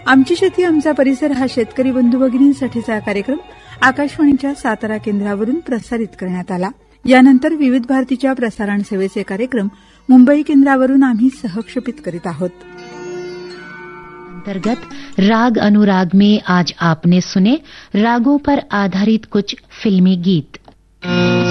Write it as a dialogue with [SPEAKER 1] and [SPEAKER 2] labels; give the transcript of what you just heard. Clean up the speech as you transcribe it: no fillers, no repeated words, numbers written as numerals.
[SPEAKER 1] आमची शेती आमचा परिसर हा शेतकरी बंधू भगिनींसाठीचा कार्यक्रम आकाशवाणीच्या सातारा केंद्रावरून प्रसारित करण्यात आला. यानंतर विविध भारतीच्या प्रसारण सेवेचे कार्यक्रम मुंबई केंद्रावरून आम्ही सहक्षेपित करीत आहोत.
[SPEAKER 2] अंतर्गत राग अनुराग में आज आपने सुने रागों पर आधारित कुछ फिल्मी गीत.